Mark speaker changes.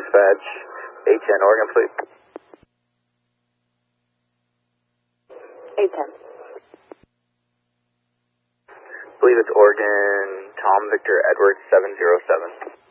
Speaker 1: dispatch, 810 Oregon, please.
Speaker 2: 810.
Speaker 1: I believe it's Oregon, Tom Victor Edward 707.